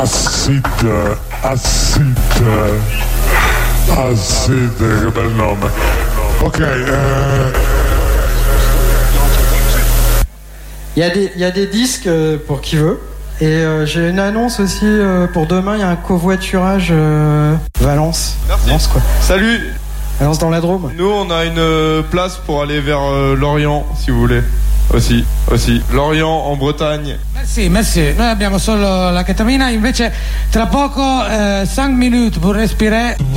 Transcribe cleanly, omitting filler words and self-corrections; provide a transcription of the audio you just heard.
Acid, che bel nome. Ok, Il y a des disques pour qui veut. Et j'ai une annonce aussi pour demain, il y a un covoiturage Valence. Merci. Valence, quoi. Salut. Valence dans la Drôme. Nous, on a une place pour aller vers Lorient, si vous voulez. Aussi. Lorient, en Bretagne. Merci. Noi abbiamo solo la ketamina, invece tra poco 5 minuti per respirare.